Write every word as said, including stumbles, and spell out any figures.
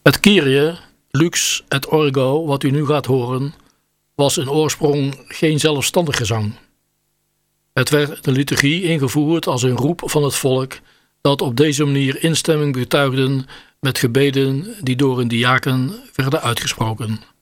Het Kyrie, Lux et Orgo, wat u nu gaat horen, was in oorsprong geen zelfstandig gezang. Het werd de liturgie ingevoerd als een roep van het volk dat op deze manier instemming betuigden met gebeden die door een diaken werden uitgesproken.